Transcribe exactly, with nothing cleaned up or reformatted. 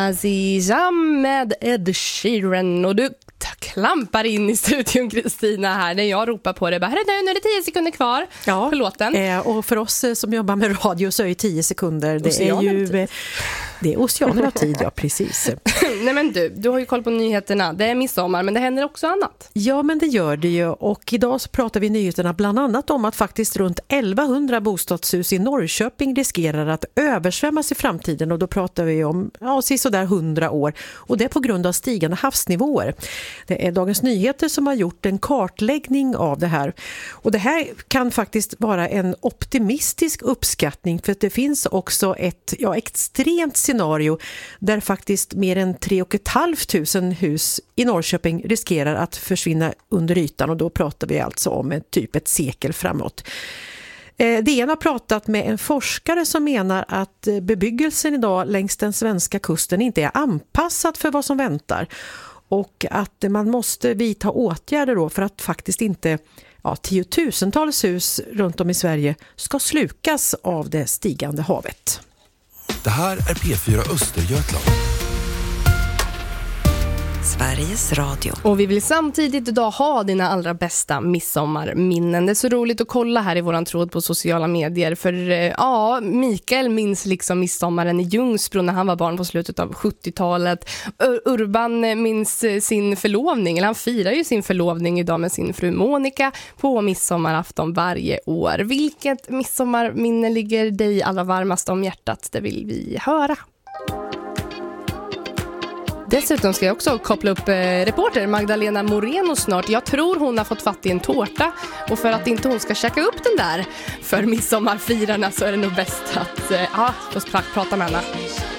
Azizam med Ed Sheeran. Och du klampar in i studion, Kristina, här när jag ropar på det. Bara, nu är det tio sekunder kvar ja, på låten. Eh, och för oss som jobbar med radio så är ju tio sekunder, det är ju... Det är oceaner av tid, ja, precis. Nej men du, du har ju koll på nyheterna. Det är midsommar, men det händer också annat. Ja, men det gör det ju. Och idag så pratar vi i nyheterna bland annat om att faktiskt runt elvahundra bostadshus i Norrköping riskerar att översvämmas i framtiden. Och då pratar vi om ja, sådär hundra år. Och det är på grund av stigande havsnivåer. Det är Dagens Nyheter som har gjort en kartläggning av det här. Och det här kan faktiskt vara en optimistisk uppskattning, för att det finns också ett ja, extremt scenario där faktiskt mer än tre och ett halvt tusen hus i Norrköping riskerar att försvinna under ytan, och då pratar vi alltså om ett, typ ett sekel framåt. Eh, D N har pratat med en forskare som menar att bebyggelsen idag längs den svenska kusten inte är anpassad för vad som väntar, och att man måste vidta åtgärder då för att faktiskt inte ja, tiotusentals hus runt om i Sverige ska slukas av det stigande havet. Det här är P fyra Östergötland. Sveriges Radio. Och vi vill samtidigt idag ha dina allra bästa midsommarminnen. Det är så roligt att kolla här i våran tråd på sociala medier. För ja, Mikael minns liksom midsommaren i Ljungsbro när han var barn på slutet av sjuttiotalet. Urban minns sin förlovning, eller han firar ju sin förlovning idag med sin fru Monica på midsommarafton varje år. Vilket midsommarminne ligger dig allra varmast om hjärtat? Det vill vi höra. Dessutom ska jag också koppla upp eh, reporter Magdalena Moreno snart. Jag tror hon har fått fatt i en tårta, och för att inte hon ska käka upp den där för midsommarfirarna så är det nog bäst att eh, ja, få prata med henne.